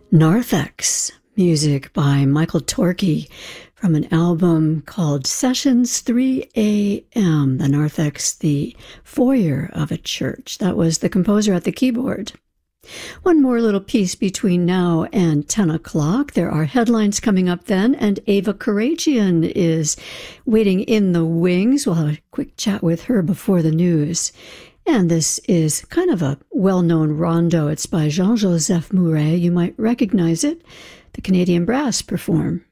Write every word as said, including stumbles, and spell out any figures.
Narthex, music by Michael Torke from an album called Sessions three A M, the Narthex, the foyer of a church. That was the composer at the keyboard. One more little piece between now and ten o'clock. There are headlines coming up then, and Ava Karagian is waiting in the wings. We'll have a quick chat with her before the news. And this is kind of a well-known rondo. It's by Jean-Joseph Mouret. You might recognize it. The Canadian Brass perform.